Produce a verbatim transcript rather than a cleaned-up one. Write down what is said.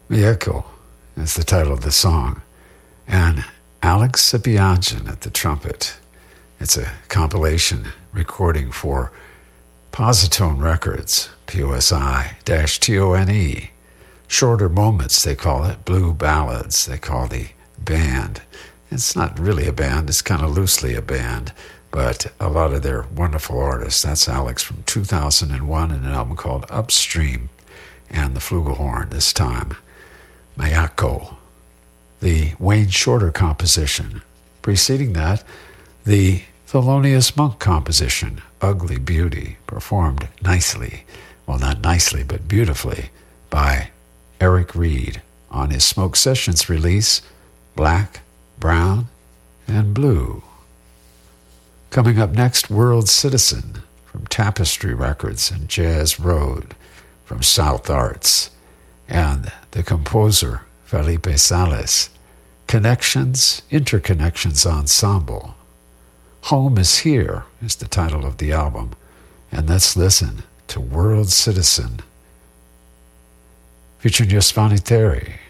Viejo is the title of the song, and Alex Sapiagian at the trumpet. It's a compilation recording for Positone Records, P O S I T O N E. Shorter Moments, they call it. Blue Ballads, they call the band. It's not really a band, it's kind of loosely a band, but a lot of their wonderful artists. That's Alex from two thousand one in an album called Upstream, and the flugelhorn this time, Mayako. The Wayne Shorter composition. Preceding that, the Thelonious Monk composition, Ugly Beauty, performed nicely, well, not nicely, but beautifully, by Eric Reed on his Smoke Sessions release, Black, Brown, and Blue. Coming up next, World Citizen from Tapestry Records and Jazz Road from South Arts, and the composer Felipe Sales, Connections, Interconnections Ensemble. Home is Here is the title of the album, and let's listen to World Citizen featuring Yosvani Terry.